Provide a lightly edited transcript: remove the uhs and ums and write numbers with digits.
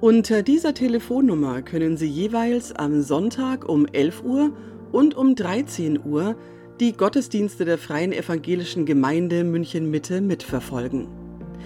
Unter dieser Telefonnummer können Sie jeweils am Sonntag um 11 Uhr und um 13 Uhr die Gottesdienste der Freien Evangelischen Gemeinde München Mitte mitverfolgen.